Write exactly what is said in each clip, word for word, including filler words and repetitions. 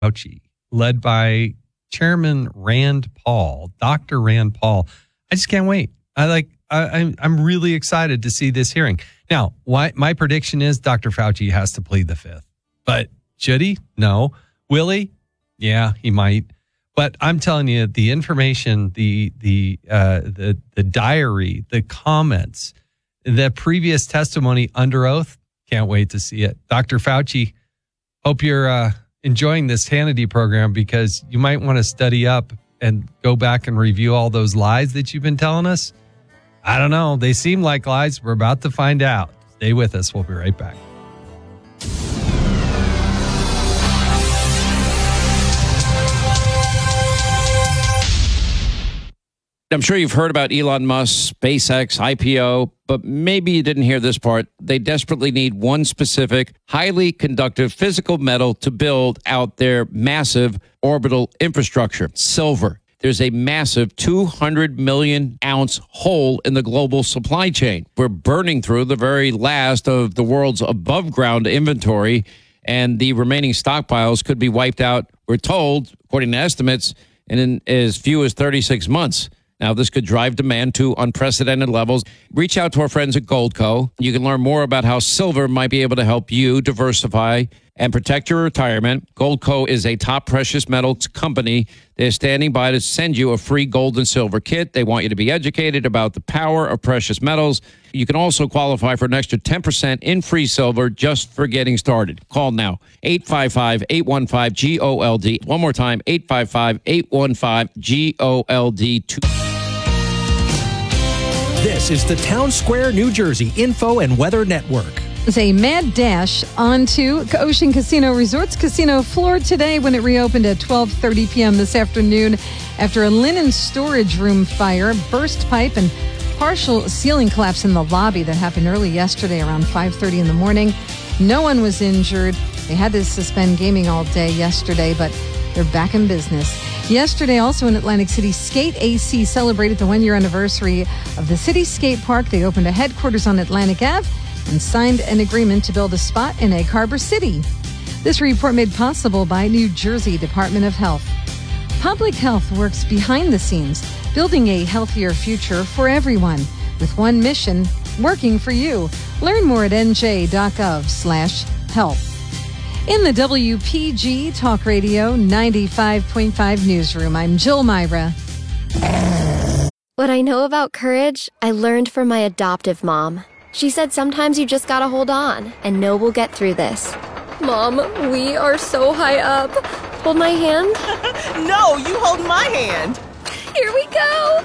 Fauci, led by Chairman Rand Paul, Doctor Rand Paul. I just can't wait. I like. I, I'm I'm really excited to see this hearing. Now, why, my prediction is Doctor Fauci has to plead the fifth. But should he? No. Will he? Yeah, he might. But I'm telling you, the information, the the uh, the the diary, the comments, the previous testimony under oath. Can't wait to see it. Doctor Fauci, hope you're uh, enjoying this Hannity program, because you might want to study up and go back and review all those lies that you've been telling us. I don't know. They seem like lies. We're about to find out. Stay with us. We'll be right back. I'm sure you've heard about Elon Musk, SpaceX, I P O, but maybe you didn't hear this part. They desperately need one specific, highly conductive physical metal to build out their massive orbital infrastructure, silver. There's a massive two hundred million ounce hole in the global supply chain. We're burning through the very last of the world's above ground inventory, and the remaining stockpiles could be wiped out, we're told, according to estimates, in as few as thirty-six months. Now, this could drive demand to unprecedented levels. Reach out to our friends at Goldco. You can learn more about how silver might be able to help you diversify and protect your retirement. Goldco is a top precious metals company. They're standing by to send you a free gold and silver kit. They want you to be educated about the power of precious metals. You can also qualify for an extra ten percent in free silver just for getting started. Call now, eight five five, eight one five, G O L D. One more time, eight five five, eight one five, G O L D. This is the Town Square, New Jersey Info and Weather Network. It's a mad dash onto Ocean Casino Resorts casino floor today when it reopened at twelve thirty p.m. this afternoon after a linen storage room fire, burst pipe, and partial ceiling collapse in the lobby that happened early yesterday around five thirty in the morning. No one was injured. They had to suspend gaming all day yesterday, but they're back in business. Yesterday, also in Atlantic City, Skate A C celebrated the one-year anniversary of the city skate park. They opened a headquarters on Atlantic Avenue and signed an agreement to build a spot in Egg Harbor City. This report made possible by New Jersey Department of Health. Public health works behind the scenes, building a healthier future for everyone, with one mission, working for you. Learn more at n j dot gov slash health. In the W P G Talk Radio ninety-five point five newsroom, I'm Jill Myra. What I know about courage, I learned from my adoptive mom. She said sometimes you just gotta hold on and know we'll get through this. Mom, we are so high up. Hold my hand. No, you hold my hand. Here we go.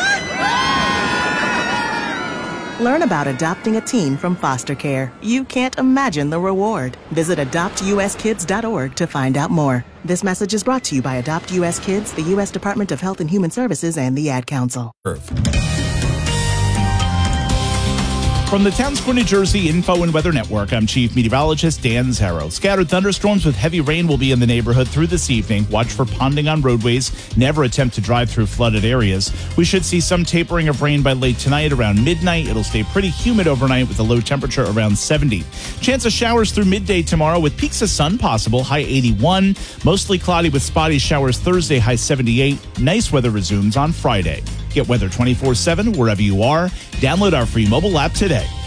Learn about adopting a teen from foster care. You can't imagine the reward. Visit adopt u s kids dot org to find out more. This message is brought to you by Adopt U S Kids, the U S Department of Health and Human Services, and the Ad Council. From the Town Square, New Jersey Info and Weather Network, I'm Chief Meteorologist Dan Zarrow. Scattered thunderstorms with heavy rain will be in the neighborhood through this evening. Watch for ponding on roadways. Never attempt to drive through flooded areas. We should see some tapering of rain by late tonight around midnight. It'll stay pretty humid overnight with a low temperature around seventy. Chance of showers through midday tomorrow with peaks of sun possible, high eighty-one. Mostly cloudy with spotty showers Thursday, high seventy-eight. Nice weather resumes on Friday. Get weather twenty-four seven wherever you are. Download our free mobile app today.